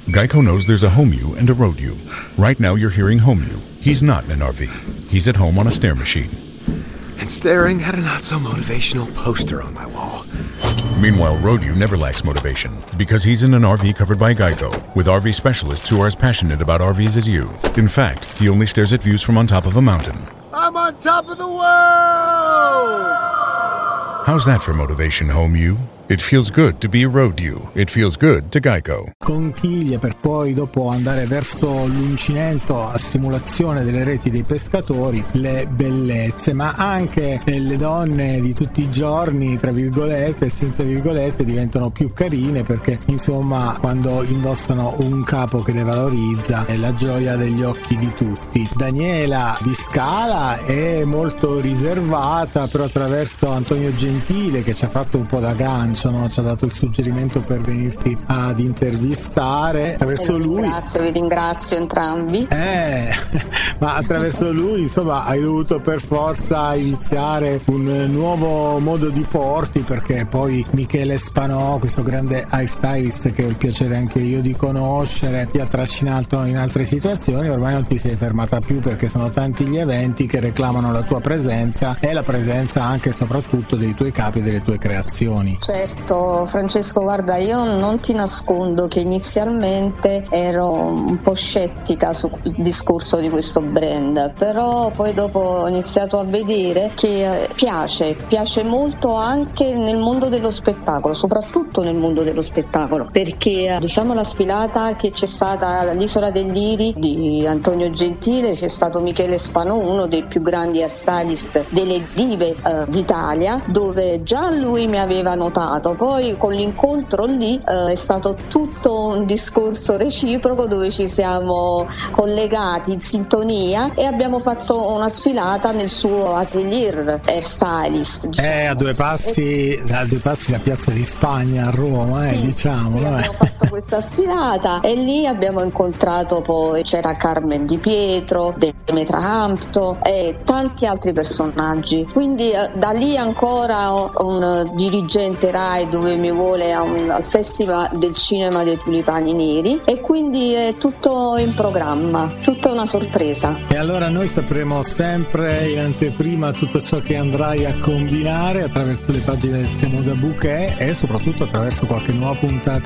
Geico knows there's a home you and a road you. Right now you're hearing home you. He's not in an RV. He's at home on a stair machine. And staring at a not-so-motivational poster on my wall. Meanwhile, road you never lacks motivation because he's in an RV covered by Geico with RV specialists who are as passionate about RVs as you. In fact, he only stares at views from on top of a mountain. I'm on top of the world! How's that for motivation, home you? It feels good to be a road you. It feels good to Geico. Conchiglie per poi dopo andare verso l'uncinetto a simulazione delle reti dei pescatori, le bellezze, ma anche le donne di tutti i giorni, tra virgolette e senza virgolette, diventano più carine perché insomma quando indossano un capo che le valorizza è la gioia degli occhi di tutti. Daniela Di Scala è molto riservata, però attraverso Antonio Gentile che ci ha fatto un po' da gancio, no? Ci ha dato il suggerimento per venirti ad intervistare. Attraverso vi ringrazio entrambi. Ma attraverso lui insomma hai dovuto per forza iniziare un nuovo modo di porti, perché poi Michele Spanò, questo grande hairstylist che ho il piacere anche io di conoscere, ti ha trascinato in altre situazioni. Ormai non ti sei fermata più perché sono tanti gli eventi che reclamano la tua presenza e la presenza anche e soprattutto dei tuoi capi e delle tue creazioni. Certo Francesco, guarda, io non ti nascondo che inizialmente ero un po' scettica sul discorso di questo brand, però poi dopo ho iniziato a vedere che piace molto anche nel mondo dello spettacolo, soprattutto nel mondo dello spettacolo, perché diciamo la sfilata che c'è stata all'Isola dei Liri di Antonio Gentile, c'è stato Michele Spanò, uno dei più grandi hairstylist delle dive d'Italia, dove già lui mi aveva notato. Poi con l'incontro lì è stato tutto un discorso reciproco dove ci siamo collegati in sintonia e abbiamo fatto una sfilata nel suo atelier hairstylist. A due passi da Piazza di Spagna a Roma, diciamo. Sì, abbiamo fatto questa sfilata e lì abbiamo incontrato, poi c'era Carmen Di Pietro, Demetra Hampton e tanti altri personaggi. Quindi da lì ancora un dirigente Rai dove mi vuole al Festival del Cinema dei Tulipani Neri, e quindi è tutto in programma, tutta una sorpresa. E allora noi sapremo sempre in anteprima tutto ciò che andrai a combinare attraverso le pagine del Siamo da Bouquet e soprattutto attraverso qualche nuova puntata